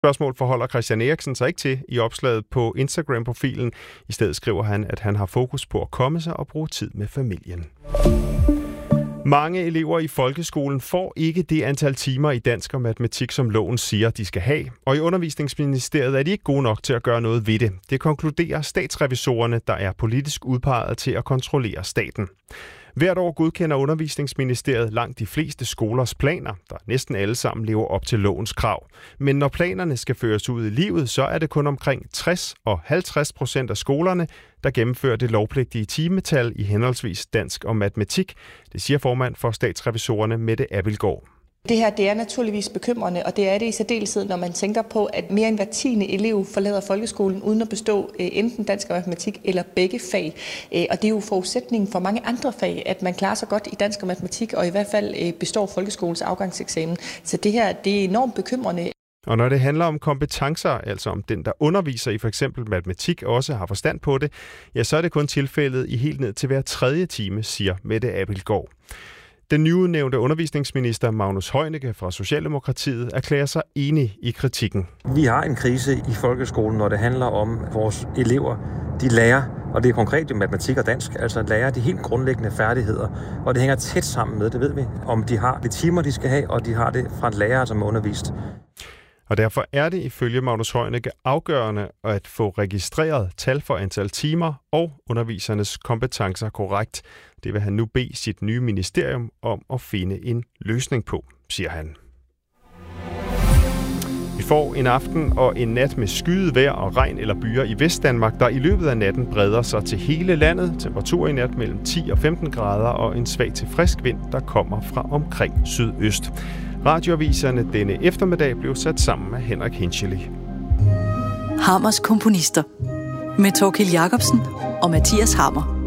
Spørgsmål forholder Christian Eriksen sig ikke til i opslaget på Instagram-profilen. I stedet skriver han, at han har fokus på at komme sig og bruge tid med familien. Mange elever i folkeskolen får ikke det antal timer i dansk og matematik, som loven siger, de skal have. Og i Undervisningsministeriet er de ikke gode nok til at gøre noget ved det. Det konkluderer statsrevisorerne, der er politisk udpeget til at kontrollere staten. Hvert år godkender Undervisningsministeriet langt de fleste skolers planer, der næsten alle sammen lever op til lovens krav. Men når planerne skal føres ud i livet, så er det kun omkring 60% og 50% af skolerne, der gennemfører det lovpligtige timetal i henholdsvis dansk og matematik. Det siger formand for statsrevisorerne Mette Abildgaard. Det her det er naturligvis bekymrende, og det er det i særdeleshed, når man tænker på, at mere end hver 10. elev forlader folkeskolen uden at bestå enten dansk og matematik eller begge fag. Og det er jo forudsætningen for mange andre fag, at man klarer sig godt i dansk og matematik, og i hvert fald består folkeskolens afgangseksamen. Så det her det er enormt bekymrende. Og når det handler om kompetencer, altså om den, der underviser i for eksempel matematik, også har forstand på det, ja, så er det kun tilfældet i helt ned til hver 3. time, siger Mette Abildgaard. Den nyudnævnte undervisningsminister Magnus Heunicke fra Socialdemokratiet erklærer sig enig i kritikken. Vi har en krise i folkeskolen, når det handler om vores elever. De lærer, og det er konkret i matematik og dansk, altså lærer de helt grundlæggende færdigheder. Og det hænger tæt sammen med, det ved vi, om de har de timer, de skal have, og de har det fra en lærer, som er undervist. Og derfor er det ifølge Magnus Heunicke afgørende at få registreret tal for antal timer og undervisernes kompetencer korrekt. Det vil han nu bede sit nye ministerium om at finde en løsning på, siger han. Vi får en aften og en nat med skyet vejr og regn eller byer i Vestdanmark, der i løbet af natten breder sig til hele landet. Temperatur i nat mellem 10 og 15 grader og en svag til frisk vind, der kommer fra omkring sydøst. Radioaviserne denne eftermiddag blev sat sammen af Henrik Hinchely. Hammers komponister med Thorkild Jacobsen og Mathias Hammer.